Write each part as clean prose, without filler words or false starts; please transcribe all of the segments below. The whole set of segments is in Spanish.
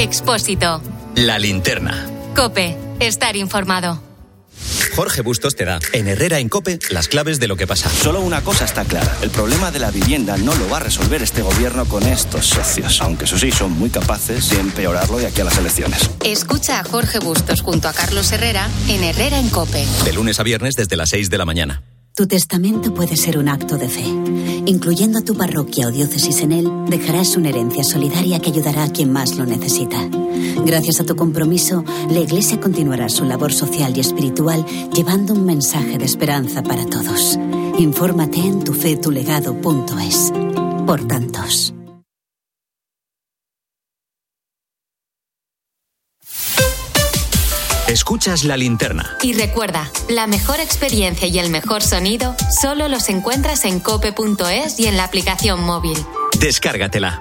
Expósito. La Linterna. COPE. Estar informado. Jorge Bustos te da, en Herrera en COPE, las claves de lo que pasa. Solo una cosa está clara. El problema de la vivienda no lo va a resolver este gobierno con estos socios. Aunque eso sí, son muy capaces de empeorarlo de aquí a las elecciones. Escucha a Jorge Bustos junto a Carlos Herrera en Herrera en COPE. De lunes a viernes desde las 6 de la mañana. Tu testamento puede ser un acto de fe. Incluyendo a tu parroquia o diócesis en él, dejarás una herencia solidaria que ayudará a quien más lo necesita. Gracias a tu compromiso, la Iglesia continuará su labor social y espiritual llevando un mensaje de esperanza para todos. Infórmate en tufetulegado.es. Por tantos. Escuchas La Linterna. Y recuerda, la mejor experiencia y el mejor sonido solo los encuentras en cope.es y en la aplicación móvil. Descárgatela.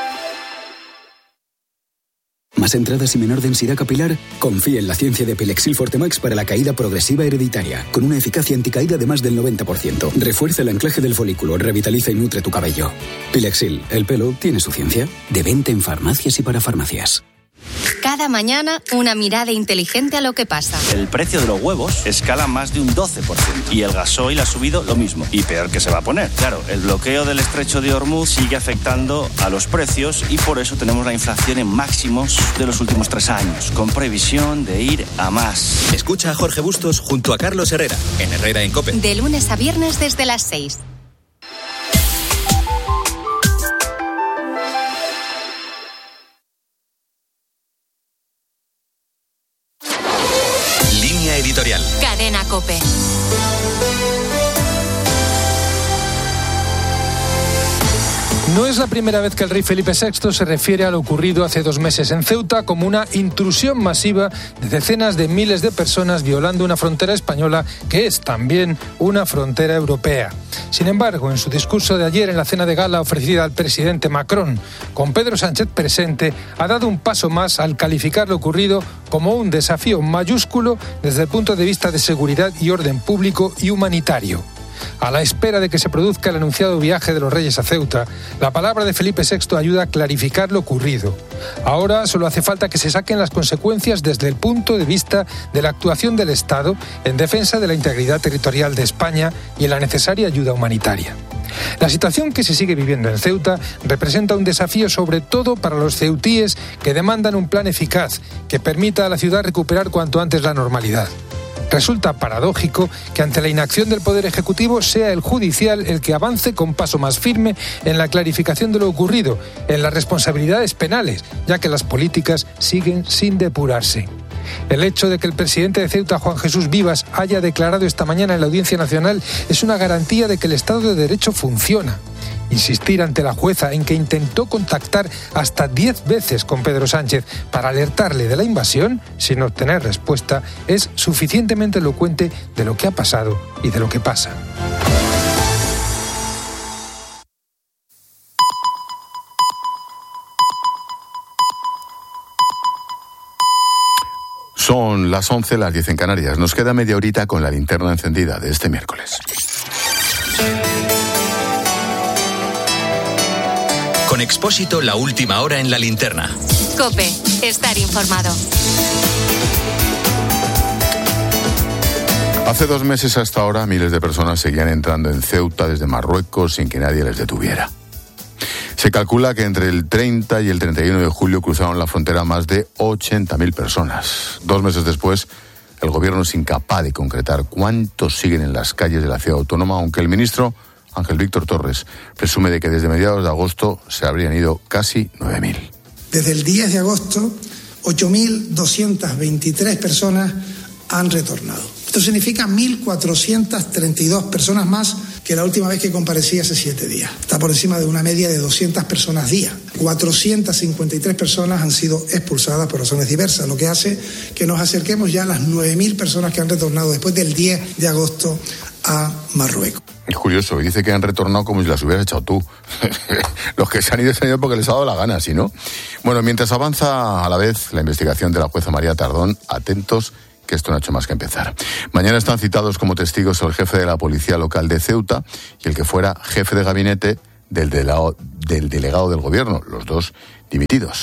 ¿Más entradas y menor densidad capilar? Confía en la ciencia de Pilexil Fortemax para la caída progresiva hereditaria, con una eficacia anticaída de más del 90%. Refuerza el anclaje del folículo, revitaliza y nutre tu cabello. Pilexil, el pelo tiene su ciencia. De venta en farmacias y para farmacias. Cada mañana, una mirada inteligente a lo que pasa. El precio de los huevos escala más de un 12%. Y el gasoil ha subido lo mismo. Y peor que se va a poner. Claro, el bloqueo del estrecho de Hormuz sigue afectando a los precios y por eso tenemos la inflación en máximos de los últimos 3 años, con previsión de ir a más. Escucha a Jorge Bustos junto a Carlos Herrera, en Herrera en COPE. De lunes a viernes desde las 6. Editorial. Cadena COPE. No es la primera vez que el rey Felipe VI se refiere a lo ocurrido hace 2 meses en Ceuta como una intrusión masiva de decenas de miles de personas violando una frontera española que es también una frontera europea. Sin embargo, en su discurso de ayer en la cena de gala ofrecida al presidente Macron, con Pedro Sánchez presente, ha dado un paso más al calificar lo ocurrido como un desafío mayúsculo desde el punto de vista de seguridad y orden público y humanitario. A la espera de que se produzca el anunciado viaje de los reyes a Ceuta, la palabra de Felipe VI ayuda a clarificar lo ocurrido. Ahora solo hace falta que se saquen las consecuencias desde el punto de vista de la actuación del Estado en defensa de la integridad territorial de España y en la necesaria ayuda humanitaria. La situación que se sigue viviendo en Ceuta representa un desafío sobre todo para los ceutíes que demandan un plan eficaz que permita a la ciudad recuperar cuanto antes la normalidad. Resulta paradójico que ante la inacción del Poder Ejecutivo sea el judicial el que avance con paso más firme en la clarificación de lo ocurrido, en las responsabilidades penales, ya que las políticas siguen sin depurarse. El hecho de que el presidente de Ceuta, Juan Jesús Vivas, haya declarado esta mañana en la Audiencia Nacional es una garantía de que el Estado de Derecho funciona. Insistir ante la jueza en que intentó contactar hasta 10 veces con Pedro Sánchez para alertarle de la invasión, sin obtener respuesta, es suficientemente elocuente de lo que ha pasado y de lo que pasa. Son las 11, las 10 en Canarias. Nos queda media horita con la linterna encendida de este miércoles. Con Expósito, la última hora en la linterna. COPE. Estar informado. Hace 2 meses hasta ahora, miles de personas seguían entrando en Ceuta desde Marruecos sin que nadie les detuviera. Se calcula que entre el 30 y el 31 de julio cruzaron la frontera más de 80.000 personas. 2 meses después, el gobierno es incapaz de concretar cuántos siguen en las calles de la ciudad autónoma, aunque el ministro Ángel Víctor Torres presume de que desde mediados de agosto se habrían ido casi 9.000. Desde el 10 de agosto, 8.223 personas han retornado. Esto significa 1.432 personas más que la última vez que comparecí hace 7 días. Está por encima de una media de 200 personas día. 453 personas han sido expulsadas por razones diversas, lo que hace que nos acerquemos ya a las 9.000 personas que han retornado después del 10 de agosto a Marruecos. Es curioso, dice que han retornado como si las hubieras echado tú. Los que se han ido porque les ha dado la gana, ¿sí, no? Bueno, mientras avanza a la vez la investigación de la jueza María Tardón, atentos que esto no ha hecho más que empezar. Mañana están citados como testigos el jefe de la policía local de Ceuta y el que fuera jefe de gabinete del delegado del gobierno, los dos dimitidos.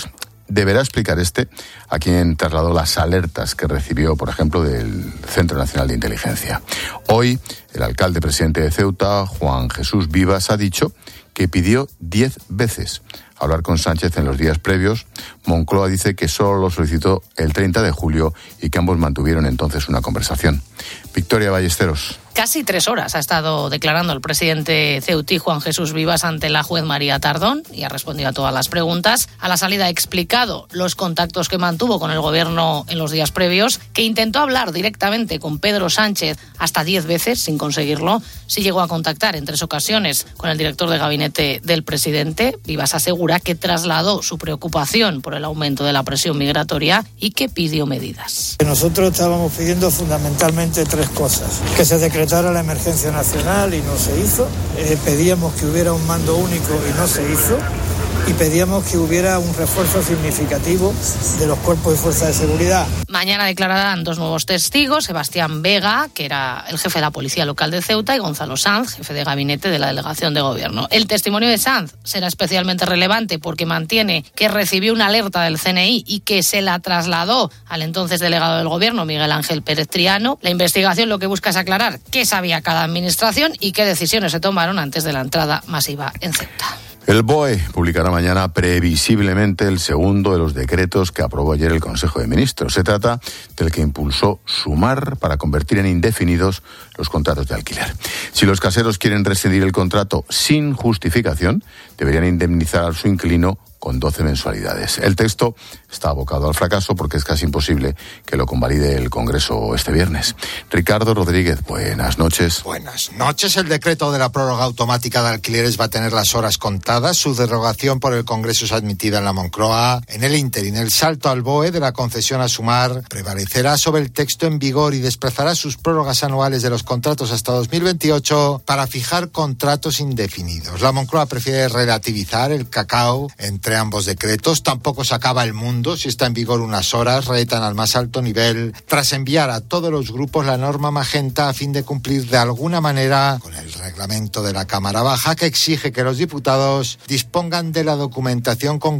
deberá explicar a quien trasladó las alertas que recibió, por ejemplo, del Centro Nacional de Inteligencia. Hoy, el alcalde presidente de Ceuta, Juan Jesús Vivas, ha dicho que pidió 10 veces hablar con Sánchez en los días previos. Moncloa dice que solo lo solicitó el 30 de julio y que ambos mantuvieron entonces una conversación. Victoria Ballesteros. Casi 3 horas ha estado declarando el presidente ceutí Juan Jesús Vivas ante la juez María Tardón y ha respondido a todas las preguntas. A la salida ha explicado los contactos que mantuvo con el gobierno en los días previos, que intentó hablar directamente con Pedro Sánchez hasta 10 veces sin conseguirlo. Sí llegó a contactar en 3 ocasiones con el director de gabinete del presidente. Vivas asegura que trasladó su preocupación por el aumento de la presión migratoria y que pidió medidas. Nosotros estábamos pidiendo fundamentalmente 3 cosas: que se decretara la emergencia nacional y no se hizo, pedíamos que hubiera un mando único y no se hizo, y pedíamos que hubiera un refuerzo significativo de los cuerpos y fuerzas de seguridad. Mañana declararán 2 nuevos testigos: Sebastián Vega, que era el jefe de la policía local de Ceuta, y Gonzalo Sanz, jefe de gabinete de la delegación de gobierno. El testimonio de Sanz será especialmente relevante porque mantiene que recibió una alerta del CNI y que se la trasladó al entonces delegado del gobierno, Miguel Ángel Pérez Triano. La investigación lo que busca es aclarar qué sabía cada administración y qué decisiones se tomaron antes de la entrada masiva en Ceuta. El BOE publicará mañana previsiblemente el segundo de los decretos que aprobó ayer el Consejo de Ministros. Se trata del que impulsó Sumar para convertir en indefinidos los contratos de alquiler. Si los caseros quieren rescindir el contrato sin justificación, deberían indemnizar a su inquilino con 12 mensualidades. El texto está abocado al fracaso porque es casi imposible que lo convalide el Congreso este viernes. Ricardo Rodríguez, buenas noches. Buenas noches. El decreto de la prórroga automática de alquileres va a tener las horas contadas. Su derogación por el Congreso es admitida en la Moncloa. En el ínterin, el salto al BOE de la concesión a Sumar prevalecerá sobre el texto en vigor y desplazará sus prórrogas anuales de los contratos hasta 2028 para fijar contratos indefinidos. La Moncloa prefiere relativizar el cacao entre ambos decretos. Tampoco se acaba el mundo si está en vigor unas horas. Retan al más alto nivel tras enviar a todos los grupos la norma magenta a fin de cumplir de alguna manera con el reglamento de la Cámara Baja, que exige que los diputados dispongan de la documentación con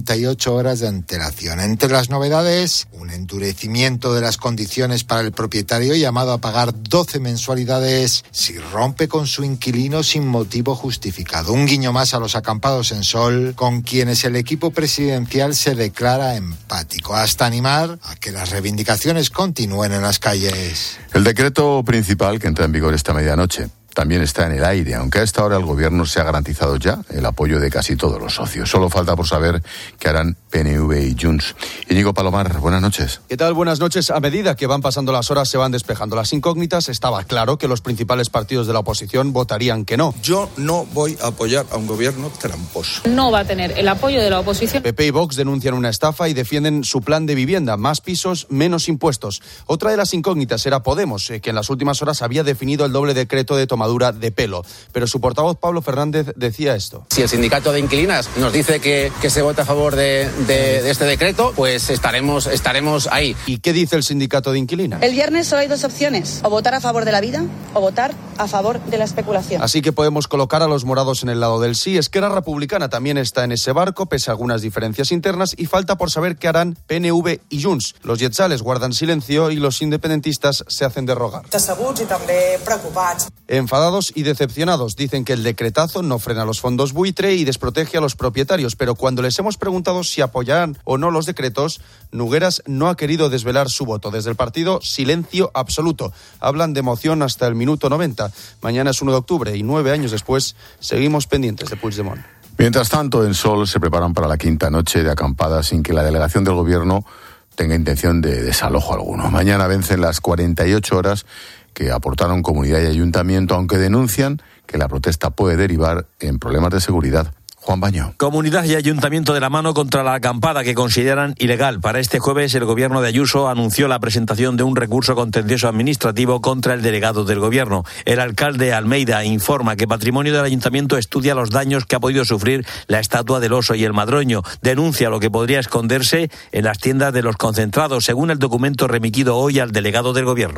48 horas de antelación. Entre las novedades, un endurecimiento de las condiciones para el propietario llamado a pagar 12 mensualidades si rompe con su inquilino sin motivo justificado. Un guiño más a los acampados en sol, con quienes el equipo presidencial se declara empático, hasta animar a que las reivindicaciones continúen en las calles. El decreto principal, que entra en vigor esta medianoche, también está en el aire, aunque a esta hora el gobierno se ha garantizado ya el apoyo de casi todos los socios. Solo falta por saber qué harán PNV y Junts. Íñigo Palomar, buenas noches. ¿Qué tal? Buenas noches. A medida que van pasando las horas se van despejando las incógnitas. Estaba claro que los principales partidos de la oposición votarían que no. Yo no voy a apoyar a un gobierno tramposo. No va a tener el apoyo de la oposición. PP y Vox denuncian una estafa y defienden su plan de vivienda. Más pisos, menos impuestos. Otra de las incógnitas era Podemos, que en las últimas horas había definido el doble decreto de tomadura de pelo. Pero su portavoz Pablo Fernández decía esto. Si el sindicato de inquilinas nos dice que se vota a favor de este decreto, pues estaremos ahí. ¿Y qué dice el sindicato de inquilinas? El viernes solo hay 2 opciones: o votar a favor de la vida o votar a favor de la especulación. Así que podemos colocar a los morados en el lado del sí. Esquerra Republicana también está en ese barco, pese a algunas diferencias internas, y falta por saber qué harán PNV y Junts. Los yetzales guardan silencio y los independentistas se hacen de rogar. Asseguts i també preocupats. Enfadados y decepcionados, dicen que el decretazo no frena los fondos buitre y desprotege a los propietarios, pero cuando les hemos preguntado si apoyarán o no los decretos, Nogueras no ha querido desvelar su voto. Desde el partido, silencio absoluto. Hablan de moción hasta el minuto 90. Mañana es 1 de octubre y 9 años después seguimos pendientes de Puigdemont. Mientras tanto, en Sol se preparan para la quinta noche de acampada sin que la delegación del gobierno tenga intención de desalojo alguno. Mañana vencen las 48 horas que aportaron comunidad y ayuntamiento, aunque denuncian que la protesta puede derivar en problemas de seguridad. Juan Baño. Comunidad y ayuntamiento de la mano contra la acampada que consideran ilegal. Para este jueves el gobierno de Ayuso anunció la presentación de un recurso contencioso administrativo contra el delegado del gobierno. El alcalde Almeida informa que Patrimonio del Ayuntamiento estudia los daños que ha podido sufrir la estatua del oso y el madroño. Denuncia lo que podría esconderse en las tiendas de los concentrados, según el documento remitido hoy al delegado del gobierno.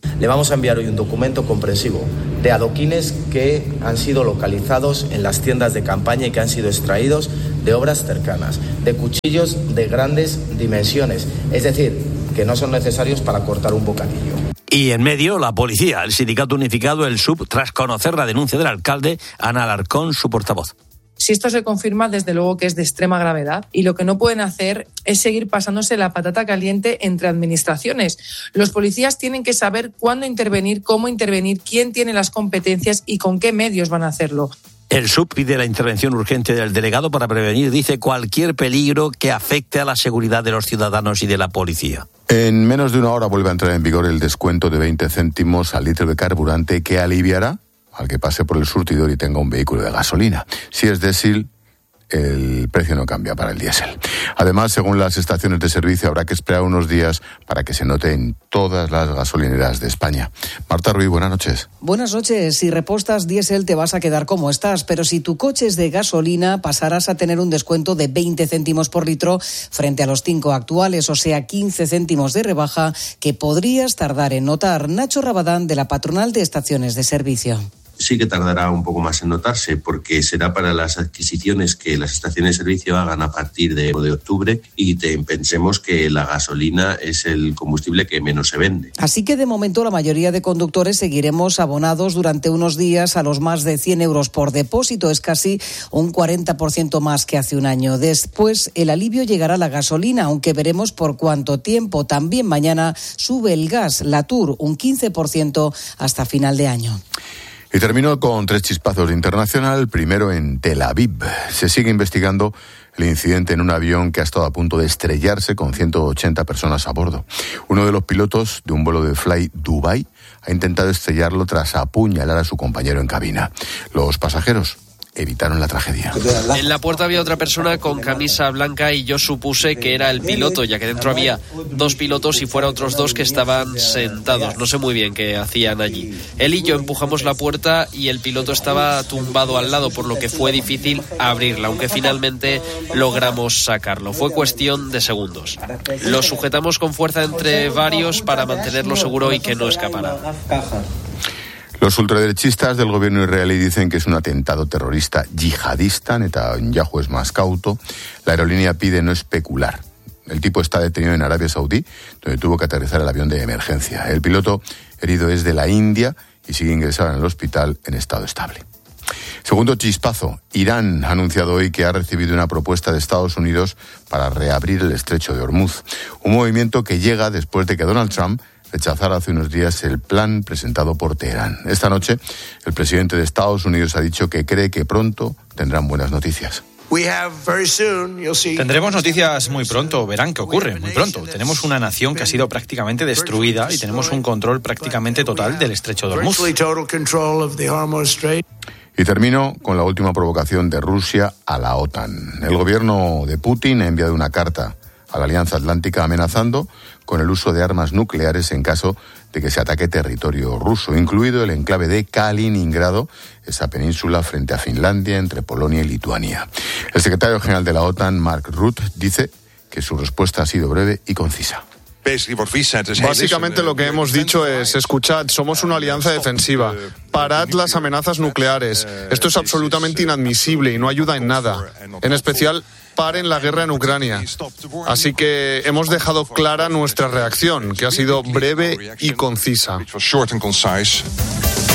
Le vamos a enviar hoy un documento comprensivo de adoquines que han sido localizados en las tiendas de campaña y que han sido extraídos de obras cercanas, de cuchillos de grandes dimensiones, es decir, que no son necesarios para cortar un bocadillo. Y en medio, la policía, el sindicato unificado, el SUB, tras conocer la denuncia del alcalde, Ana Alarcón, su portavoz. Si esto se confirma, desde luego que es de extrema gravedad y lo que no pueden hacer es seguir pasándose la patata caliente entre administraciones. Los policías tienen que saber cuándo intervenir, cómo intervenir, quién tiene las competencias y con qué medios van a hacerlo. El SUB pide la intervención urgente del delegado para prevenir, dice, cualquier peligro que afecte a la seguridad de los ciudadanos y de la policía. En menos de una hora vuelve a entrar en vigor el descuento de 20 céntimos al litro de carburante que aliviará al que pase por el surtidor y tenga un vehículo de gasolina. Si es diésel, el precio no cambia para el diésel. Además, según las estaciones de servicio, habrá que esperar unos días para que se note en todas las gasolineras de España. Marta Ruiz, buenas noches. Buenas noches. Si repostas diésel te vas a quedar como estás, pero si tu coche es de gasolina pasarás a tener un descuento de 20 céntimos por litro frente a los 5 actuales, o sea, 15 céntimos de rebaja que podrías tardar en notar. Nacho Rabadán, de la Patronal de Estaciones de Servicio. Sí que tardará un poco más en notarse porque será para las adquisiciones que las estaciones de servicio hagan a partir de octubre y pensemos que la gasolina es el combustible que menos se vende. Así que de momento la mayoría de conductores seguiremos abonados durante unos días a los más de 100 euros por depósito. Es casi un 40% más que hace un año. Después el alivio llegará a la gasolina, aunque veremos por cuánto tiempo. También mañana sube el gas, la TUR, un 15% hasta final de año. Y termino con 3 chispazos de internacional. Primero en Tel Aviv. Se sigue investigando el incidente en un avión que ha estado a punto de estrellarse con 180 personas a bordo. Uno de los pilotos de un vuelo de Fly Dubai ha intentado estrellarlo tras apuñalar a su compañero en cabina. Los pasajeros evitaron la tragedia. En la puerta había otra persona con camisa blanca y yo supuse que era el piloto, ya que dentro había 2 pilotos y fuera otros 2 que estaban sentados. No sé muy bien qué hacían allí. Él y yo empujamos la puerta y el piloto estaba tumbado al lado, por lo que fue difícil abrirla, aunque finalmente logramos sacarlo. Fue cuestión de segundos. Lo sujetamos con fuerza entre varios para mantenerlo seguro y que no escapara. Los ultraderechistas del gobierno israelí dicen que es un atentado terrorista yihadista. Netanyahu es más cauto. La aerolínea pide no especular. El tipo está detenido en Arabia Saudí, donde tuvo que aterrizar el avión de emergencia. El piloto herido es de la India y sigue ingresado en el hospital en estado estable. Segundo chispazo. Irán ha anunciado hoy que ha recibido una propuesta de Estados Unidos para reabrir el estrecho de Hormuz. Un movimiento que llega después de que Donald Trump rechazar hace unos días el plan presentado por Teherán. Esta noche, el presidente de Estados Unidos ha dicho que cree que pronto tendrán buenas noticias. Tendremos noticias muy pronto, verán qué ocurre, muy pronto. Tenemos una nación que ha sido prácticamente destruida y tenemos un control prácticamente total del estrecho de Hormuz. Y termino con la última provocación de Rusia a la OTAN. El gobierno de Putin ha enviado una carta a la Alianza Atlántica amenazando con el uso de armas nucleares en caso de que se ataque territorio ruso, incluido el enclave de Kaliningrado, esa península frente a Finlandia, entre Polonia y Lituania. El secretario general de la OTAN, Mark Rutte, dice que su respuesta ha sido breve y concisa. Básicamente lo que hemos dicho es, escuchad, somos una alianza defensiva, parad las amenazas nucleares, esto es absolutamente inadmisible y no ayuda en nada, en especial paren la guerra en Ucrania. Así que hemos dejado clara nuestra reacción, que ha sido breve y concisa.